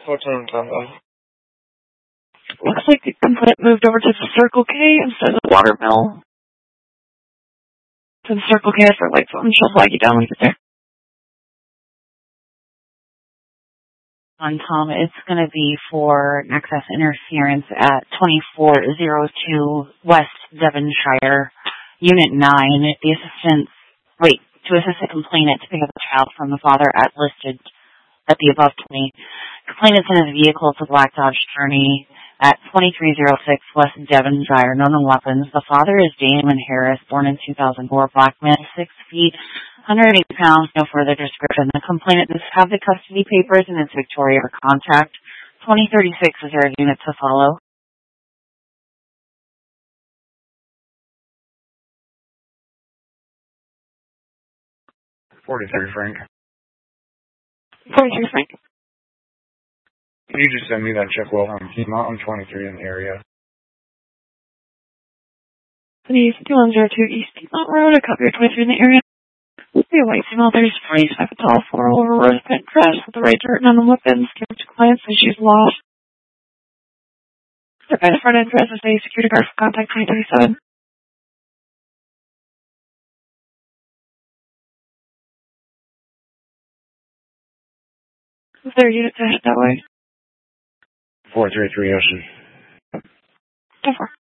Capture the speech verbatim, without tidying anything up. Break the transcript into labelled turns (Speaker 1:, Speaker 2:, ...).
Speaker 1: What's on Tango?
Speaker 2: Looks like the complaint moved over to the Circle K instead of the Watermill. To the Circle K for lights on. She'll flag you down when you get there.
Speaker 3: On Tom, it's going to be for excess interference at twenty-four oh two West Devonshire, Unit nine. The assistant, wait, to assist the complainant to pick up the child from the father at listed at the above twenty. Complainant's in his vehicle to Black Dodge Journey at twenty-three oh six West Devonshire, known on weapons. The father is Damon Harris, born in two thousand four, black male, six feet, one hundred eighty pounds, no further description. The complainant does have the custody papers and is Victoria for contact. twenty thirty-six is there a unit to follow?
Speaker 1: forty-three, Frank.
Speaker 2: forty-three, Frank.
Speaker 1: Can you just send me that check while I'm not on twenty-three in the area?
Speaker 2: Please, two one zero two East Piedmont Road, a copy of twenty-three in the area. The white female, thirty forty-five, a tall, floral over rose pink dress with the right to written on the weapons. Give to client says she's lost. The right front address is a security guard for contact twenty thirty-seven. Is there a unit to head that way?
Speaker 1: four three three Ocean.
Speaker 2: Go for it.